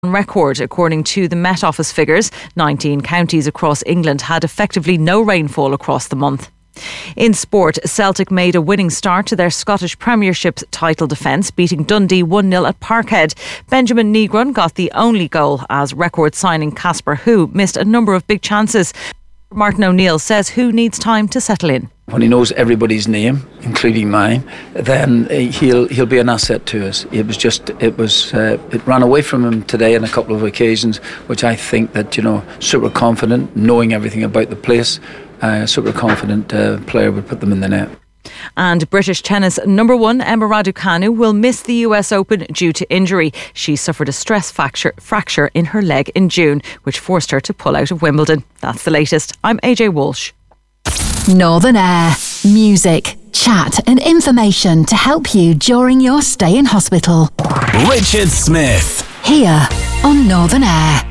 record. According to the Met Office figures, 19 counties across England had effectively no rainfall across the month. In sport, Celtic made a winning start to their Scottish Premiership title defence, beating Dundee 1-0 at Parkhead. Benjamin Negron got the only goal as record signing Casper Hu missed a number of big chances. Martin O'Neill says Hu needs time to settle in. When he knows everybody's name, including mine, then he'll be an asset to us. It ran away from him today on a couple of occasions, which I think that, super confident, knowing everything about the place, super confident player would put them in the net. And British tennis number one Emma Raducanu will miss the US Open due to injury. She suffered a stress fracture in her leg in June, which forced her to pull out of Wimbledon. That's the latest. I'm AJ Walsh. Northern Air. Music, chat and information to help you during your stay in hospital. Richard Smith. Here on Northern Air.